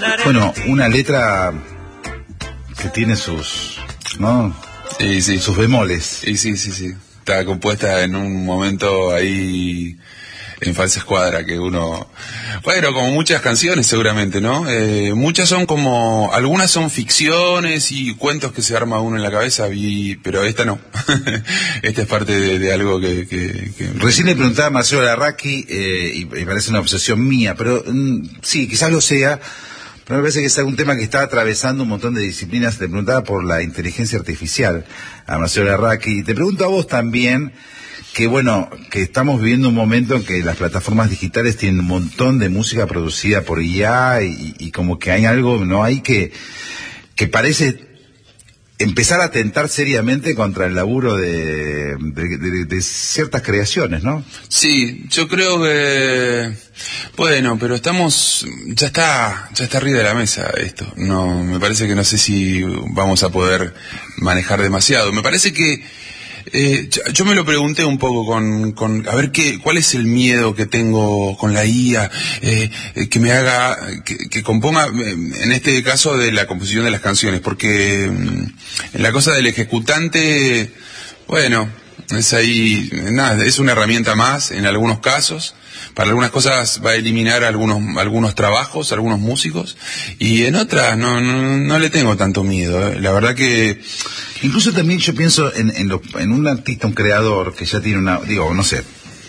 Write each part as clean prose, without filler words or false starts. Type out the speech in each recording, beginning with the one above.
Bueno, una letra que tiene sus, ¿no? Sí. Sus bemoles. Sí. Está compuesta en un momento ahí en falsa escuadra que uno... Bueno, como muchas canciones seguramente, ¿no? Muchas son como... Algunas son ficciones y cuentos que se arma uno en la cabeza, pero esta no. Esta es parte de algo que... Recién le preguntaba a Marcelo Larraqui, y parece una obsesión mía, pero sí, quizás lo sea, pero me parece que es un tema que está atravesando un montón de disciplinas. Le preguntaba por la inteligencia artificial a Marcelo Larraqui, y te pregunto a vos también, que bueno, que estamos viviendo un momento en que las plataformas digitales tienen un montón de música producida por IA y como que hay algo, ¿no? Hay que parece empezar a atentar seriamente contra el laburo de ciertas creaciones, ¿no? Sí, yo creo que... Bueno, pero ya está arriba de la mesa esto. No, me parece que no sé si vamos a poder manejar demasiado. Me parece que yo me lo pregunté un poco con a ver cuál es el miedo que tengo con la IA, que me haga, que componga, en este caso de la composición de las canciones, porque la cosa del ejecutante, bueno, es ahí, nada, es una herramienta más en algunos casos. Para algunas cosas va a eliminar algunos trabajos, algunos músicos, y en otras no le tengo tanto miedo. La verdad que... Incluso también yo pienso en un artista, un creador que ya tiene no sé,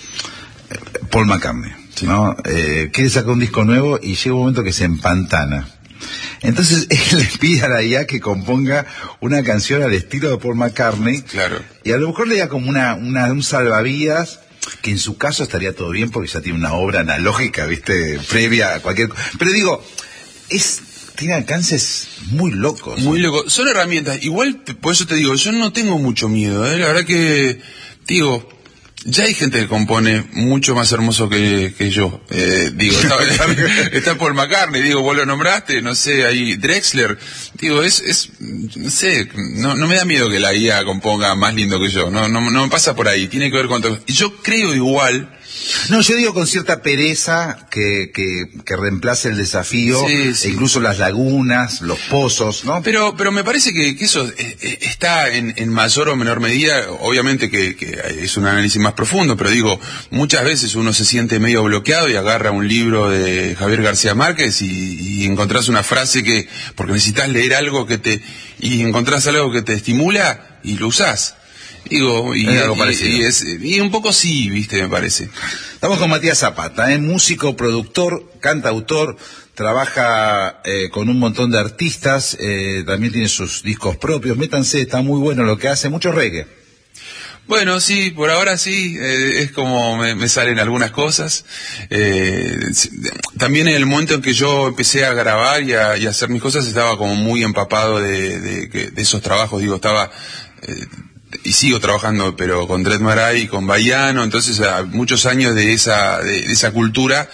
Paul McCartney, sí, ¿no? Quiere sacar un disco nuevo y llega un momento que se empantana. Entonces él le pide a la IA que componga una canción al estilo de Paul McCartney. Claro. Y a lo mejor le da como un salvavidas, que en su caso estaría todo bien porque ya tiene una obra analógica, ¿viste? Previa a cualquier... Pero digo, tiene alcances muy locos. Muy locos. Son herramientas. Igual, por eso te digo, yo no tengo mucho miedo, ¿eh? La verdad que, digo, ya hay gente que compone mucho más hermoso que yo. Está Paul McCartney, vos lo nombraste, no sé, ahí Drexler. Digo, no sé, no me da miedo que la IA componga más lindo que yo. No me pasa por ahí. Tiene que ver con todo. Y yo creo igual... No, yo digo con cierta pereza que reemplace el desafío, sí. E incluso las lagunas, los pozos, ¿no? Pero me parece que eso está en mayor o menor medida, obviamente que es un análisis más profundo, pero digo, muchas veces uno se siente medio bloqueado y agarra un libro de Javier García Márquez y encontrás una frase porque necesitas leer algo y encontrás algo que te estimula y lo usás. Digo, y un poco sí, viste, me parece. Estamos con Matías Zapata, músico, productor, cantautor, trabaja con un montón de artistas, también tiene sus discos propios. Métanse, está muy bueno lo que hace, mucho reggae. Bueno, sí, por ahora sí, es como me salen algunas cosas. También en el momento en que yo empecé a grabar y a hacer mis cosas, estaba como muy empapado de esos trabajos, estaba... y sigo trabajando, pero con Dred Maray y con Baiano, entonces a muchos años de esa cultura,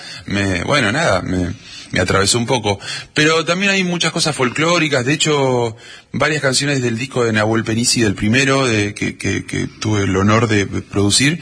me atravesó un poco. Pero también hay muchas cosas folclóricas, de hecho, varias canciones del disco de Nahuel Penisi, del primero, que tuve el honor de producir,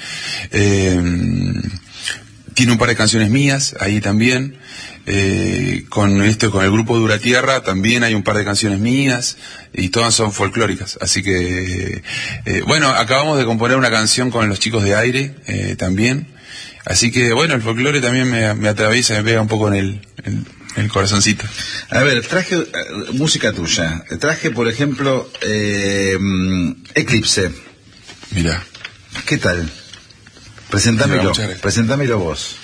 tiene un par de canciones mías, ahí también. Con el grupo Dura Tierra también hay un par de canciones mías y todas son folclóricas, así que acabamos de componer una canción con los Chicos de Aire también, así que el folclore también me atraviesa, me pega un poco en el corazoncito. A ver, traje música tuya, traje por ejemplo Eclipse. Mirá. ¿Qué tal? Presentámelo vos.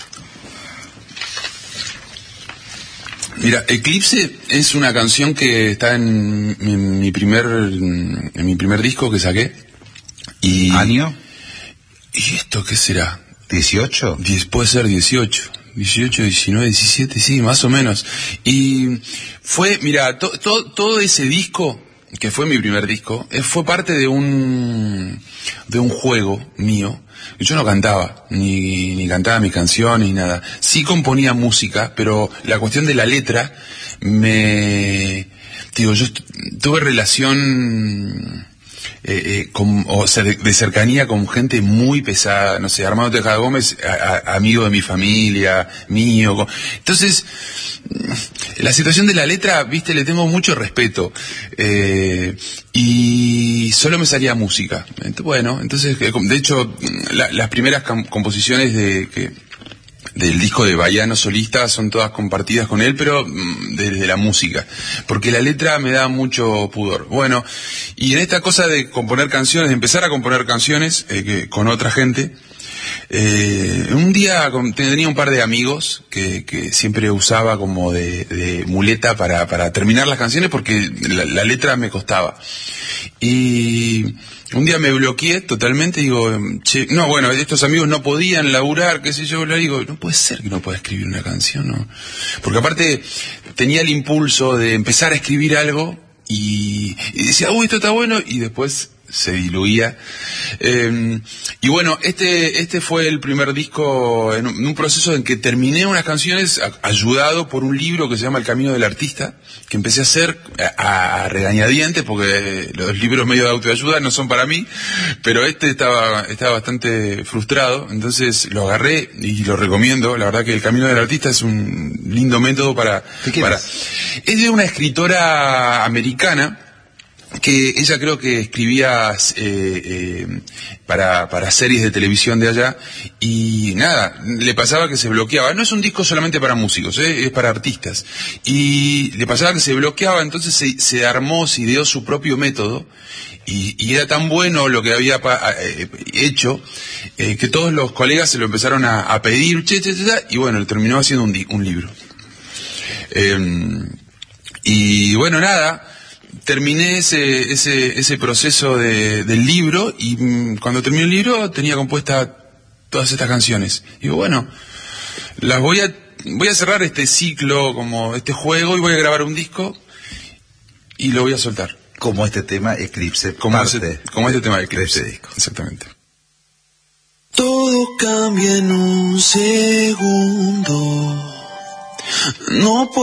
Mira, Eclipse es una canción que está en mi primer disco que saqué. ¿Año? ¿Y esto qué será? ¿18? Puede ser 18, 19, 17, sí, más o menos. Y fue, mira, todo ese disco, que fue mi primer disco, fue parte de un juego mío. Yo no cantaba, ni cantaba mis canciones, ni nada. Sí componía música, pero la cuestión de la letra yo tuve relación de cercanía con gente muy pesada, no sé, Armando Tejada Gómez, amigo de mi familia, mío. Entonces, La situación de la letra, viste, le tengo mucho respeto. Y solo me salía música. Bueno, entonces, de hecho, las primeras composiciones del disco de Baiano solista son todas compartidas con él, pero desde la música, porque la letra me da mucho pudor. Bueno, y en esta cosa de componer canciones, de empezar a componer canciones con otra gente, un día tenía un par de amigos que siempre usaba como de muleta para terminar las canciones, porque la letra me costaba. Y un día me bloqueé totalmente, digo, che, no, bueno, estos amigos no podían laburar, qué sé yo, le digo, no puede ser que no pueda escribir una canción, ¿no? Porque aparte tenía el impulso de empezar a escribir algo y decía, uy, esto está bueno, y después se diluía. Y bueno, este fue el primer disco en un proceso en que terminé unas canciones ayudado por un libro que se llama El Camino del Artista, que empecé a hacer a regañadientes, porque los libros medio de autoayuda no son para mí, pero estaba bastante frustrado, entonces lo agarré y lo recomiendo. La verdad que El Camino del Artista es un lindo método para... Es de una escritora americana, que ella creo que escribía para series de televisión de allá, y nada, le pasaba que se bloqueaba. No es un disco solamente para músicos, es para artistas, y le pasaba que se bloqueaba, entonces se armó, se ideó su propio método, y era tan bueno lo que había hecho, que todos los colegas se lo empezaron a pedir, y bueno, terminó haciendo un libro. Y bueno, nada, terminé ese proceso del libro, y cuando terminé el libro tenía compuesta todas estas canciones. Digo, bueno, las voy a cerrar este ciclo, como este juego, y voy a grabar un disco y lo voy a soltar. Como este tema Eclipse. Como este tema Eclipse. Disco. Exactamente. Todo cambia en un segundo. No puedo